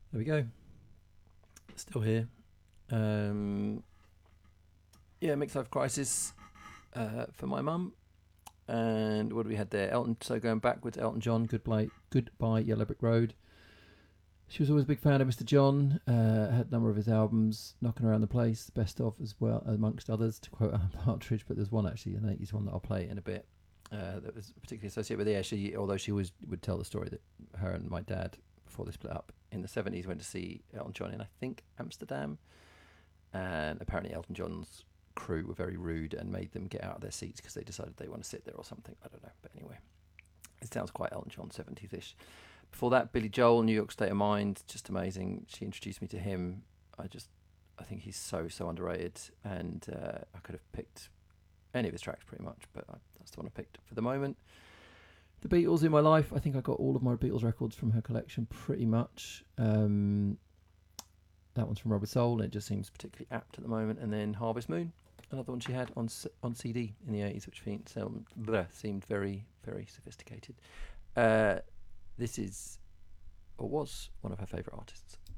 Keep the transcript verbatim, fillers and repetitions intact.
There we go. Still here. Um, yeah, Mixed Life Crisis uh, for my mum. And what do we had there? Elton. So going backwards, Elton John, Goodbye, Goodbye Yellow Brick Road. She was always a big fan of Mister John. Uh, had a number of his albums, Knocking Around the Place, Best of as well, amongst others, to quote Alan Partridge. But there's one actually, an eighties one that I'll play in a bit. Uh, that was particularly associated with the she, although she always would tell the story that her and my dad, before they split up in the seventies, went to see Elton John in, I think, Amsterdam. And apparently Elton John's crew were very rude and made them get out of their seats because they decided they want to sit there or something. I don't know. But anyway, it sounds quite Elton John seventies-ish. Before that, Billy Joel, New York State of Mind, just amazing. She introduced me to him. I just, I think he's so, so underrated. And uh, I could have picked any of his tracks pretty much, but I, that's the one I picked for the moment. The Beatles in my life. I think I got all of my Beatles records from her collection pretty much. Um, that one's from Rubber Soul, and it just seems particularly apt at the moment. And then Harvest Moon, another one she had on on C D in the eighties, which seemed, seemed very, very sophisticated. Uh, this is, or was, one of her favourite artists.